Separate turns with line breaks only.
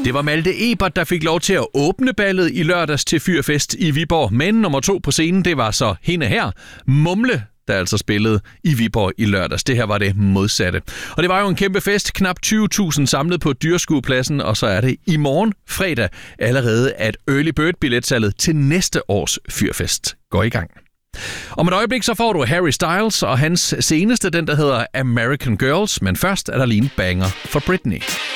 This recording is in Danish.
Det var Malte Ebert, der fik lov til at åbne ballet i lørdags til Fyrfest i Viborg. Men nummer 2 på scenen, det var så hende her, Mumle, der altså spillede i Viborg i lørdags. Det her var det modsatte. Og det var jo en kæmpe fest. Knap 20.000 samlet på Dyreskuepladsen, og så er det i morgen fredag allerede, at Early Bird-billetsalget til næste års Fyrfest går i gang. Om et øjeblik så får du Harry Styles og hans seneste, den der hedder American Girls, men først er der lige en banger for Britney.